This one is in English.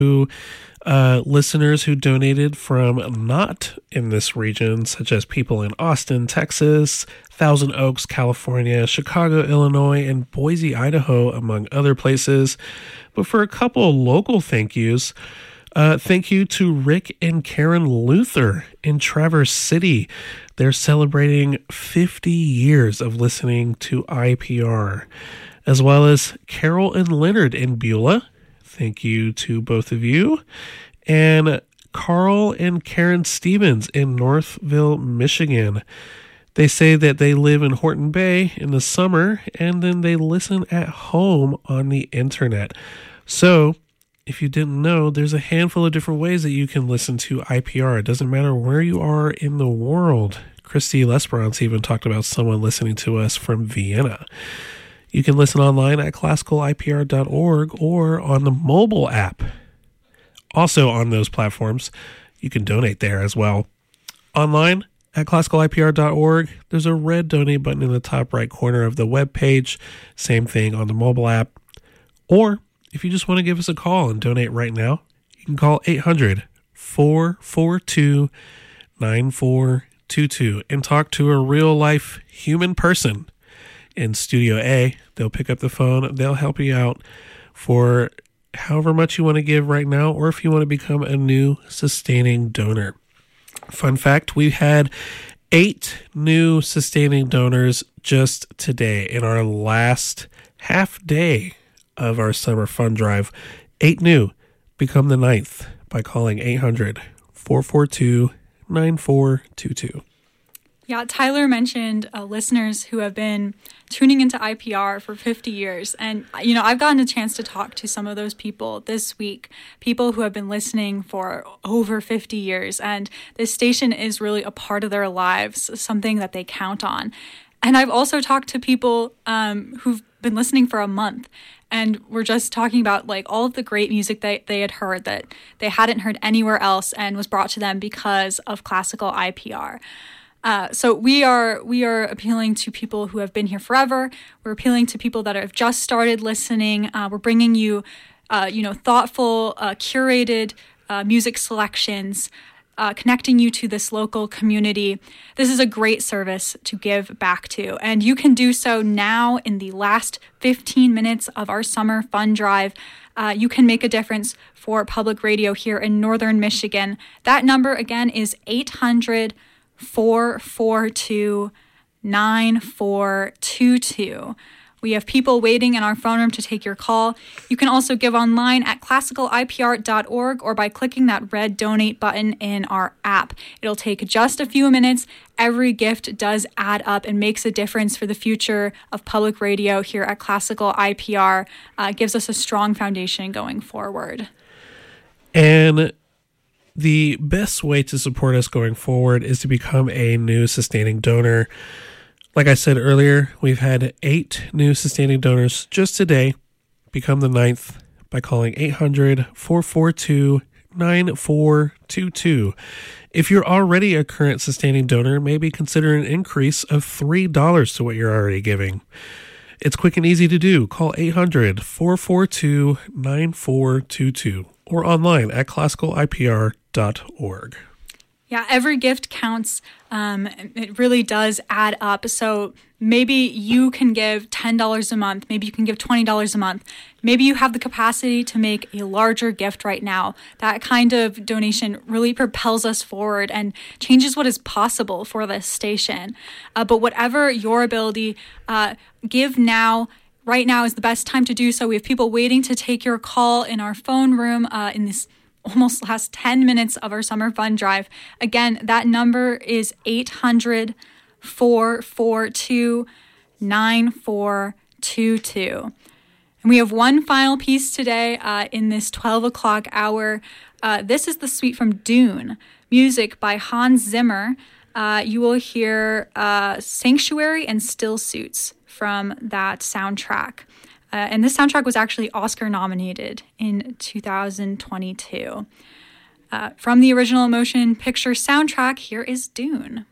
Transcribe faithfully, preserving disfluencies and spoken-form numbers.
uh, listeners who donated from not in this region, such as people in Austin, Texas, Thousand Oaks, California, Chicago, Illinois, and Boise, Idaho, among other places. But for a couple of local thank yous, uh, thank you to Rick and Karen Luther in Traverse City. They're celebrating fifty years of listening to I P R, as well as Carol and Leonard in Beulah. Thank you to both of you. And Carl and Karen Stevens in Northville, Michigan. They say that they live in Horton Bay in the summer, and then they listen at home on the internet. So, if you didn't know, there's a handful of different ways that you can listen to I P R. It doesn't matter where you are in the world. Christy Lesperance even talked about someone listening to us from Vienna. You can listen online at classical I P R dot org or on the mobile app. Also on those platforms, you can donate there as well. Online at classical I P R dot org, there's a red donate button in the top right corner of the web page. Same thing on the mobile app. Or if you just want to give us a call and donate right now, you can call eight hundred, four four two, nine four two two and talk to a real-life human person in Studio A. They'll pick up the phone. They'll help you out for however much you want to give right now, or if you want to become a new sustaining donor. Fun fact, we had eight new sustaining donors just today in our last half day of our summer fund drive. Eight new. Become the ninth by calling eight hundred, four four two, nine four two two. Yeah, Tyler mentioned uh, listeners who have been tuning into I P R for fifty years. And, you know, I've gotten a chance to talk to some of those people this week, people who have been listening for over fifty years. And this station is really a part of their lives, something that they count on. And I've also talked to people um, who've been listening for a month. And we're just talking about like all of the great music that they had heard that they hadn't heard anywhere else and was brought to them because of classical I P R. Uh, so we are we are appealing to people who have been here forever. We're appealing to people that have just started listening. Uh, we're bringing you, uh, you know, thoughtful, uh, curated uh, music selections, uh, connecting you to this local community. This is a great service to give back to, and you can do so now in the last fifteen minutes of our summer fund drive. Uh, you can make a difference for public radio here in Northern Michigan. That number again is eight hundred, four four two, nine four two two. We have people waiting in our phone room to take your call. You can also give online at classical I P R dot org or by clicking that red donate button in our app. It'll take just a few minutes. Every gift does add up and makes a difference for the future of public radio here at Classical I P R. Uh, it gives us a strong foundation going forward. And the best way to support us going forward is to become a new sustaining donor. Like I said earlier, we've had eight new sustaining donors just today. Become the ninth by calling eight hundred, four four two, nine four two two. If you're already a current sustaining donor, maybe consider an increase of three dollars to what you're already giving. It's quick and easy to do. Call eight hundred, four four two, nine four two two or online at classical I P R dot org. Yeah, every gift counts. Um, it really does add up. So maybe you can give ten dollars a month. Maybe you can give twenty dollars a month. Maybe you have the capacity to make a larger gift right now. That kind of donation really propels us forward and changes what is possible for this station. Uh, but whatever your ability, uh, give now. Right now is the best time to do so. We have people waiting to take your call in our phone room uh, in this almost last ten minutes of our summer fund drive. Again, that number is eight hundred, four four two, nine four two two. And we have one final piece today uh, in this twelve o'clock hour. Uh, this is the suite from Dune, music by Hans Zimmer. Uh, you will hear uh, Sanctuary and Still Suits from that soundtrack. Uh, and this soundtrack was actually Oscar nominated in two thousand twenty-two. Uh, from the original motion picture soundtrack, here is Dune.